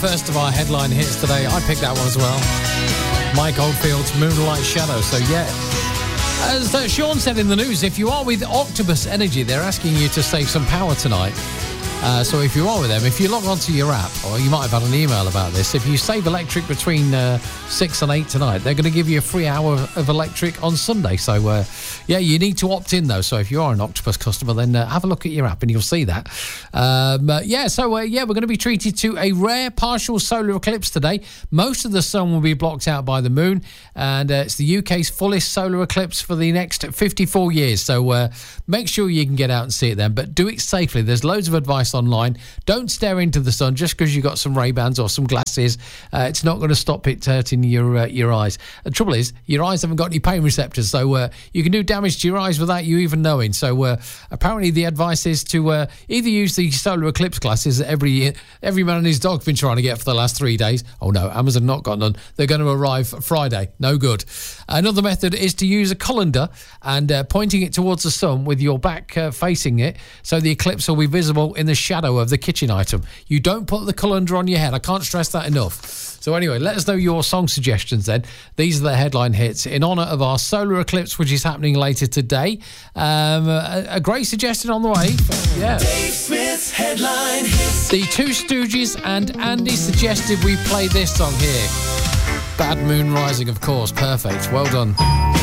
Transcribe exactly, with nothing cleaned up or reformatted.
first of our headline hits today. I picked that one as well. Mike Oldfield's Moonlight Shadow. So, yeah. As uh, Sean said in the news, if you are with Octopus Energy, they're asking you to save some power tonight. Uh, so if you are with them, if you log onto your app, or you might have had an email about this, if you save electric between uh, six and eight tonight, they're going to give you a free hour of electric on Sunday. So, uh, yeah, you need to opt in, though. So if you are an Octopus customer, then uh, have a look at your app and you'll see that. Um, uh, yeah, so, uh, yeah, we're going to be treated to a rare partial solar eclipse today. Most of the sun will be blocked out by the moon, and uh, it's the U K's fullest solar eclipse for the next fifty-four years. So uh, make sure you can get out and see it then, but do it safely. There's loads of advice online. Don't stare into the sun just because you've got some Ray-Bans or some glasses. Uh, it's not going to stop it hurting your uh, your eyes. The trouble is, your eyes haven't got any pain receptors, so uh, you can do damage to your eyes without you even knowing. So uh, apparently the advice is to uh, either use the solar eclipse glasses that every, every man and his dog's been trying to get for the last three days. Oh no, Amazon not got none. They're going to arrive Friday. No good. Another method is to use a colander and uh, pointing it towards the sun with your back uh, facing it, so the eclipse will be visible in the shadow of the kitchen item. You don't put the colander on your head. I can't stress that enough. So anyway, let us know your song suggestions then. These are the headline hits in honour of our solar eclipse, which is happening later today. Um, a, a great suggestion on the way. Yeah. Dave Smith's headline hits. The Two Stooges and Andy suggested we play this song here. Bad Moon Rising, of course. Perfect. Well done.